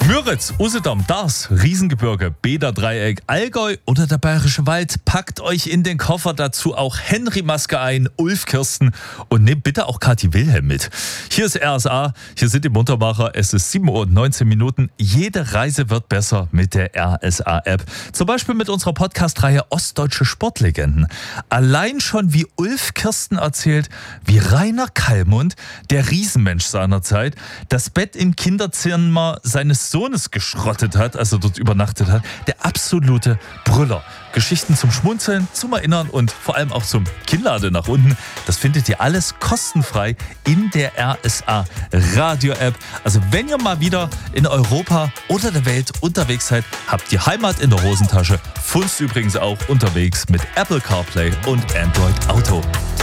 Müritz, Usedom, Dars, Riesengebirge, Bäderdreieck, Allgäu oder der Bayerische Wald. Packt euch in den Koffer, dazu auch Henry Maske ein, Ulf Kirsten und nehmt bitte auch Kathi Wilhelm mit. Hier ist RSA, hier sind die Muntermacher, es ist 7:19 Uhr. Jede Reise wird besser mit der RSA-App. Zum Beispiel mit unserer Podcast-Reihe Ostdeutsche Sportlegenden. Allein schon wie Ulf Kirsten erzählt, wie Rainer Kallmund, der Riesenmensch seiner Zeit, das Bett im Kinderzimmer seines Sohnes geschrottet hat, also dort übernachtet hat. Der absolute Brüller. Geschichten zum Schmunzeln, zum Erinnern und vor allem auch zum Kinnlade nach unten. Das findet ihr alles kostenfrei in der RSA Radio App. Also wenn ihr mal wieder in Europa oder der Welt unterwegs seid, habt ihr Heimat in der Hosentasche. Funzt übrigens auch unterwegs mit Apple CarPlay und Android Auto.